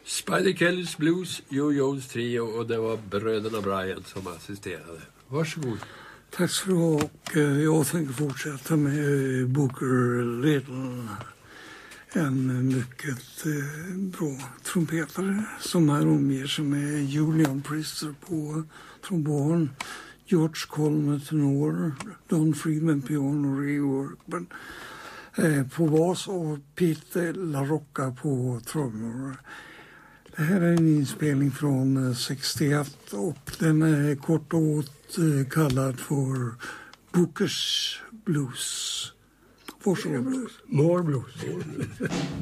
Spider Kellys Blues, Joe Jones Trio, och det var bröderna Bryant som assisterade. Varsågod. Tack så mycket. Och jag tänker fortsätta med Booker Little. En mycket bra trumpetare som här omger sig med Julian Priester på trombon, George Coleman tenor, Don Friedman piano, Ray Workman på bas och Peter LaRocca på trummor. Det här är en inspelning från 61 och den är kort och gott kallad för Bookers Blues. Varsågod. More blues.